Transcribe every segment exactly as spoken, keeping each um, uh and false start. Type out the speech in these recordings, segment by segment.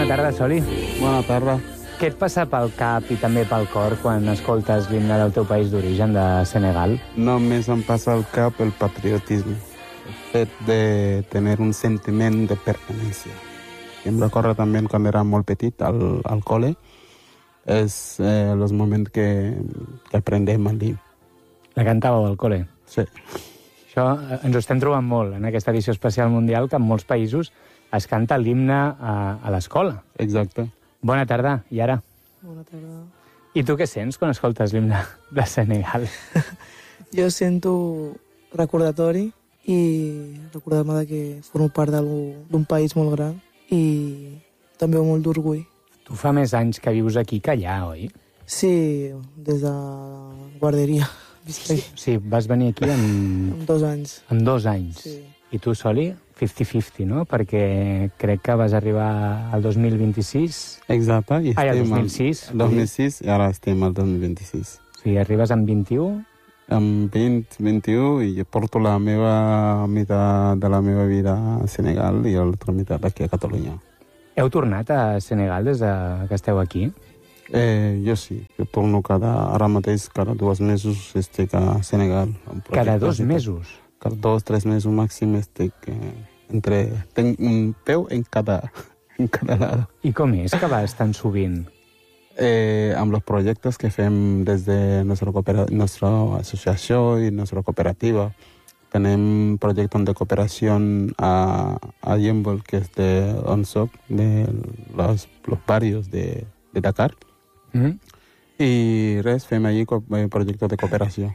tarda, Soli. Bona tarda. Què et passa pel cap i també pel cor quan escoltes l'himne del teu país d'origen, de Senegal? Només em passa al cap el patriotisme, el fet de tenir un sentiment de pertenència. I em recorda també quan era molt petit al, al col·le, és eh, els moments que, que aprendem el himne. La cantàveu al col·le? Sí. Això eh, ens ho estem trobant molt en aquesta edició especial mundial, que en molts països es canta l'himne a, a l'escola. Exacte. Bona tarda, Yara. Bona tarda. I tu què sents quan escoltes l'himne de Senegal? Jo sento recordatori i recordar-me que formo part d'un país molt gran i també molt d'orgull. Tu fa més anys que vius aquí que allà, oi? Sí, des de guarderia. Sí, sí, vas venir aquí en... En dos anys. En dos anys. Sí. I tu, Soli, cinquanta cinquanta, no? Perquè crec que vas arribar al dos mil vint-i-sis. Exacte. I Ai, al estem dos mil sis. Al dos mil sis i ara estem al dos mil vint-i-sis. Sí, arribes amb vint-i-u. Amb vint, vint-i-u, i porto la meva meitat de la meva vida a Senegal i l'altra meitat aquí a Catalunya. Heu tornat a Senegal des de que esteu aquí? Eh, jo sí, jo torno cada, ara mateix cada dos mesos estic a Senegal. Cada dos mesos? Cada dos, tres mesos màxim estic eh, entre... Tenc un peu en cada, en cada lado. I com és que vas tan sovint? Eh, amb els projectes que fem des de nostra, nostra associació i nostra cooperativa. Tenim projectes de cooperació a, a Yembol, que és de on soc, de los, los barrios de, de Dakar. Mm. I res, fem allí projectes de cooperació.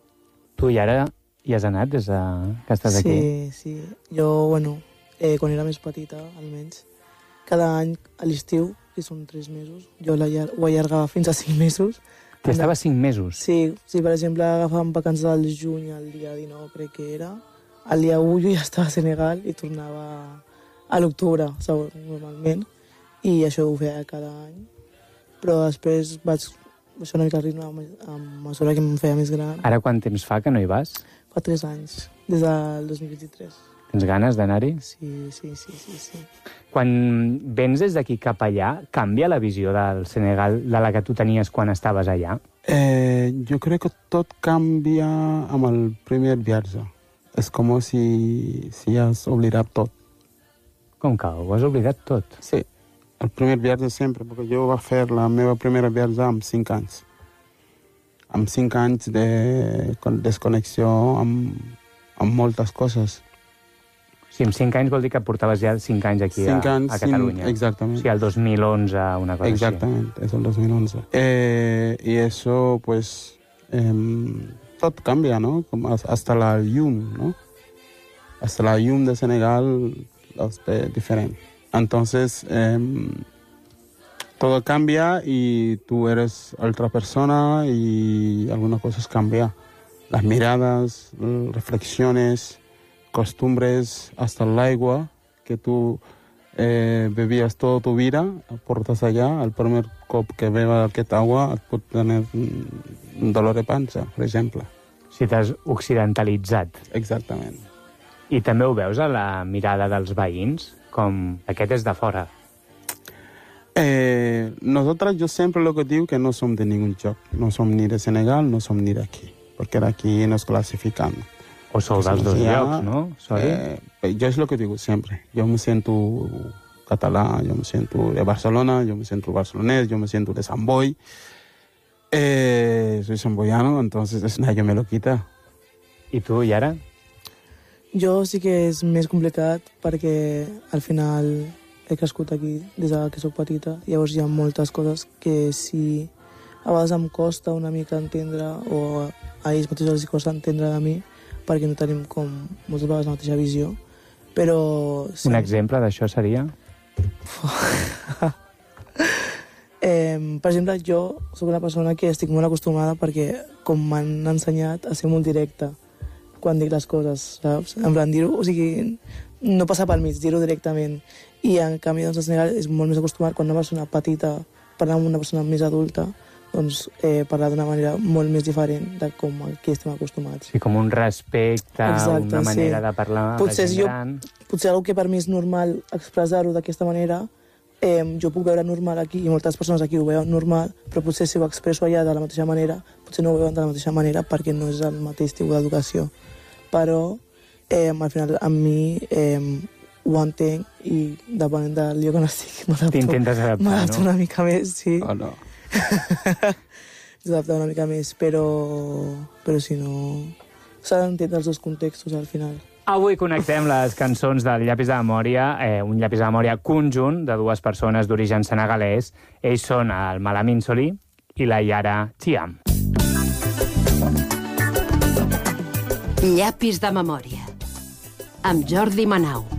Tu i ara hi has anat des de que estàs sí, aquí? Sí, sí. Jo, bueno, eh, quan era més petita, almenys, cada any a l'estiu, que són tres mesos, jo ho allargava fins a cinc mesos. Que estava cinc mesos? Sí, sí, per exemple, agafàvem vacances del juny, el dia dinou, crec que era. El dia u jo ja estava a Senegal i tornava a l'octubre, normalment. I això ho feia cada any. Però després vaig baixar una mica el ritme a mesura que em feia més gran. Ara quant temps fa que no hi vas? Fa tres anys, des del dos mil vint-i-tres. Tens ganes d'anar-hi? Sí, sí, sí, sí, sí. Quan vens des d'aquí cap allà, canvia la visió del Senegal de la que tu tenies quan estaves allà? Eh, jo crec que tot canvia amb el primer viatge. És com si, si has oblidat tot. Com que ho has oblidat tot? Sí, el primer viatge sempre, perquè jo vaig fer la meva primera viatge amb cinc anys. Amb cinc anys de desconnexió amb, amb moltes coses. Sí, amb cinc anys vol dir que portaves ja cinc anys aquí a, anys, a Catalunya. Cinc, exactament. O sigui, el dos mil onze, una cosa exactament, així. és el dos mil onze. Eh, I això, pues, eh, tot canvia, ¿no? Com hasta la llum, ¿no? Hasta la llum de Senegal es ve diferente. Entonces, eh, todo cambia y tú eres otra persona y algunas cosas cambian. Las miradas, reflexiones, costumbres, hasta el agua que tú eh, bebías toda tu vida, portas allá, el primer cop que beba aquest agua et pot tenir un dolor de panxa, per exemple. Si t'has occidentalitzat. Exactament. I també ho veus a la mirada dels veïns? Com aquest és de fora. Eh, nosotros, yo siempre lo que digo que no somos de ningún joc. No somos ni de Senegal, no somos ni de aquí. Porque aquí nos clasifican. O sou dels dos llocs, ¿no? Eh, yo es lo que digo siempre. Yo me siento catalán, yo me siento de Barcelona, yo me siento barcelonés, yo me siento de Sant Boi. Eh, soy samboyano, entonces eso nadie me lo quita. I tu, Yara? Jo sí que és més complicat perquè al final he crescut aquí des que soc petita. Llavors hi ha moltes coses que sí, a vegades em costa una mica entendre o a ells mateixos els costa entendre de mi perquè no tenim com moltes vegades la mateixa visió. Però... Sí. Un exemple d'això seria? eh, per exemple, jo sóc una persona que estic molt acostumada perquè com m'han ensenyat a ser molt directa quan dic les coses, saps? En plan, dir-ho, o sigui, no passar pel mig, dir-ho directament. I en canvi, doncs, el Senegal és molt més acostumat quan una persona petita parla amb una persona més adulta, doncs eh, parlar d'una manera molt més diferent de com aquí estem acostumats. Sí, com un respecte, exacte, una manera sí. de parlar potser a la gent jo, gran. Potser algo que per mi és normal expressar-ho d'aquesta manera, eh, jo puc veure normal aquí, i moltes persones aquí ho veuen normal, però potser si ho expresso allà de la mateixa manera, potser no ho veuen de la mateixa manera perquè no és el mateix tipus d'educació. Però, eh, al final, amb mi eh, ho entenc i, depenent del lloc on estic, m'adapto. T'intentes adaptar, no? M'adapto una mica més, sí. Oh, no. S'adapta una mica més, però, però si no... S'ha d'entendre els dos contextos, al final. Avui connectem les cançons del Llapis de Memòria, eh, un llapis de memòria conjunt de dues persones d'origen senegalès. Ells són el Malamine Soli i la Yara Thiam. Llapis de Memòria, amb Jordi Manau.